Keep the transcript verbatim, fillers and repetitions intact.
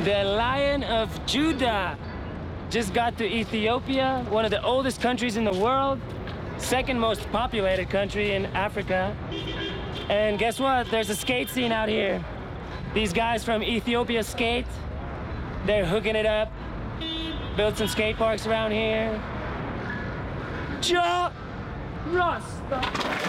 The Lion of Judah just got to Ethiopia, one of the oldest countries in the world, second most populated country in Africa. And guess what? There's a skate scene out here. These guys from Ethiopia Skate, they're hooking it up, built some skate parks around here. Ja Rasta.